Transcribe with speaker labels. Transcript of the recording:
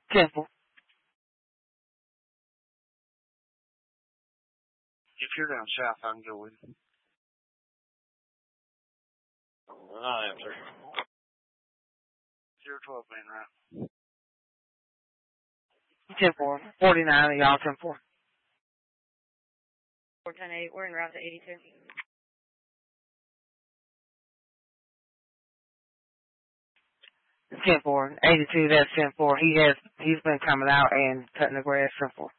Speaker 1: 10-4.
Speaker 2: If you're down south, I can go with you.
Speaker 3: I am, sir.
Speaker 2: 012 main route.
Speaker 1: 10-4. 49 and y'all 10-4.
Speaker 4: 410-8, we're en route to 82.
Speaker 1: It's 10-4. 82, that's 10-4. He's been coming out and cutting the grass 10-4.